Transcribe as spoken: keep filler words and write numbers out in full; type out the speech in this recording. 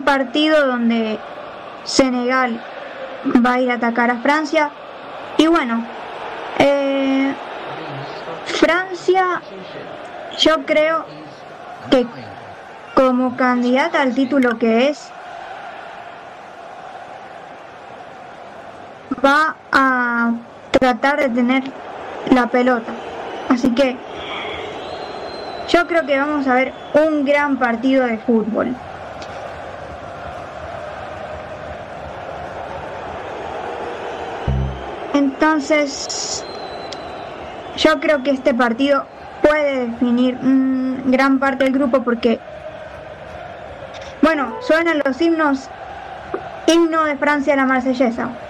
partido donde Senegal va a ir a atacar a Francia. Y bueno, eh, Francia, yo creo que como candidata al título que es, va a tratar de tener la pelota. Así que yo creo que vamos a ver un gran partido de fútbol. Entonces, yo creo que este partido puede definir mmm, gran parte del grupo porque, bueno, suenan los himnos, himno de Francia, la Marsellesa.